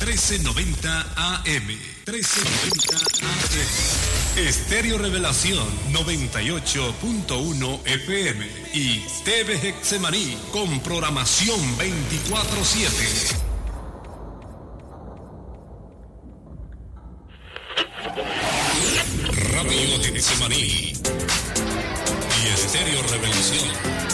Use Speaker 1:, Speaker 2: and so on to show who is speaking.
Speaker 1: 1390 AM. 1390 AM. Estéreo Revelación 98.1 FM. Y TV Getsemaní con programación 24/7. Radio Getsemaní y Estéreo Revelación